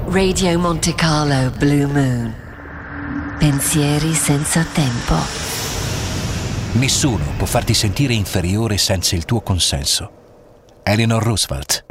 Radio Monte Carlo Blue Moon. Pensieri senza tempo. Nessuno può farti sentire inferiore senza il tuo consenso. Eleanor Roosevelt.